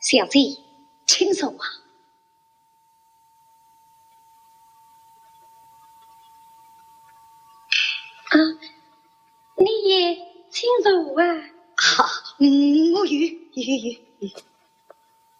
小姐，请坐啊。啊，你也请坐啊。 好，我有。